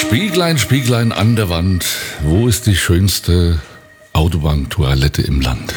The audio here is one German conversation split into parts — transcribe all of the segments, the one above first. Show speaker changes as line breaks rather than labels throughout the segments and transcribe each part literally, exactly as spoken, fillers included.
Spieglein, Spieglein an der Wand, wo ist die schönste Autobahntoilette im Land?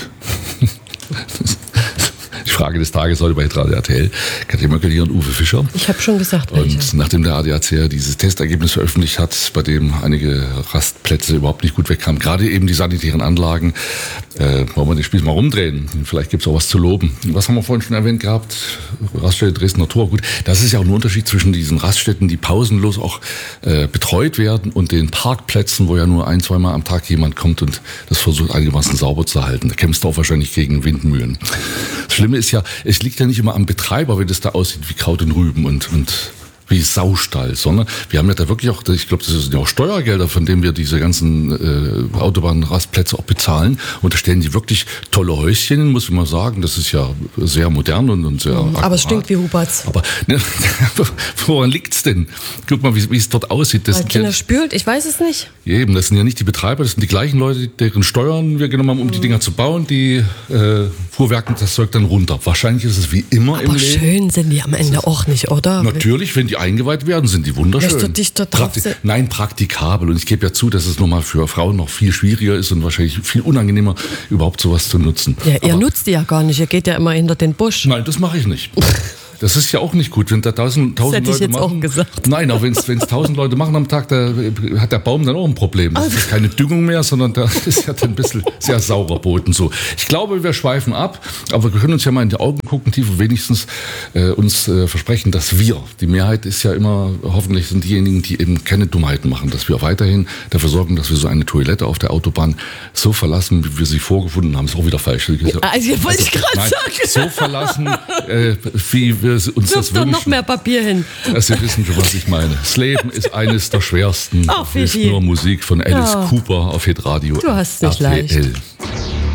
Die Frage des Tages heute bei Radio R T L. Katja Möckel und Uwe Fischer.
Ich habe schon gesagt, welche.
Und nachdem der A D A C dieses Testergebnis veröffentlicht hat, bei dem einige Rastplätze überhaupt nicht gut wegkamen, gerade eben die sanitären Anlagen, äh, wollen wir den Spieß mal rumdrehen. Vielleicht gibt es auch was zu loben. Was haben wir vorhin schon erwähnt gehabt? Raststätte Dresdner Tor. Gut, das ist ja auch ein Unterschied zwischen diesen Raststätten, die pausenlos auch äh, betreut werden, und den Parkplätzen, wo ja nur ein, zweimal am Tag jemand kommt und das versucht einigermaßen sauber zu halten. Da kämpfst du auch wahrscheinlich gegen Windmühlen. Das Schlimme ist ja, es liegt ja nicht immer am Betreiber, wenn das da aussieht wie Kraut und Rüben und, und wie Saustall, sondern wir haben ja da wirklich auch, ich glaube, das sind ja auch Steuergelder, von denen wir diese ganzen äh, Autobahnrastplätze auch bezahlen, und da stellen die wirklich tolle Häuschen hin, muss ich mal sagen. Das ist ja sehr modern und, und sehr
mhm,
akkurat.
Aber es stinkt wie Huberts.
Aber ne, woran liegt's denn? Guck mal, wie, wie es dort aussieht. Das
Weil Kinder ja, spült, ich weiß es nicht.
Eben, das sind ja nicht die Betreiber, das sind die gleichen Leute, deren Steuern wir genommen haben, um mhm. die Dinger zu bauen, die äh, fuhrwerken das Zeug dann runter. Wahrscheinlich ist es wie immer
aber
im Leben.
Aber schön sind die am Ende auch nicht, oder?
Natürlich, wenn die eingeweiht werden, sind die wunderschön.
Du dich da drauf
Prakti- Nein, praktikabel. Und ich gebe ja zu, dass es nochmal für Frauen noch viel schwieriger ist und wahrscheinlich viel unangenehmer, überhaupt sowas zu nutzen.
Ja, ihr
Aber
nutzt die ja gar nicht, ihr geht ja immer hinter den Busch.
Nein, das mache ich nicht. Das ist ja auch nicht gut, wenn da tausend, tausend
das hätte
Leute
ich jetzt
machen.
Auch gesagt.
Nein, auch wenn es tausend Leute machen am Tag, da hat der Baum dann auch ein Problem. Das ist keine Düngung mehr, sondern da ist ja dann ein bisschen sehr saurer Boden. So. Ich glaube, wir schweifen ab, aber wir können uns ja mal in die Augen gucken, tief und wenigstens äh, uns äh, versprechen, dass wir, die Mehrheit ist ja immer, hoffentlich sind diejenigen, die eben keine Dummheiten machen, dass wir weiterhin dafür sorgen, dass wir so eine Toilette auf der Autobahn so verlassen, wie wir sie vorgefunden haben. Ist auch wieder falsch.
Also, also wollte ich gerade sagen.
So verlassen, äh, wie wir uns
Wirf
das
doch
wünschen.
noch mehr Papier hin.
Dass Sie wissen, was ich meine. Das Leben ist eines der schwersten.
Ach,
ist nur Musik von Alice
ja.
Cooper auf Hitradio.
Du hast es nicht
R T L.
leicht.